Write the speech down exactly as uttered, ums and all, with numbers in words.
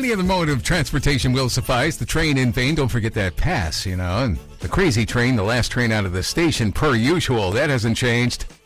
any other mode of transportation will suffice. The train in vain. Don't forget that pass, you know. And the crazy train, the last train out of the station per usual. That hasn't changed.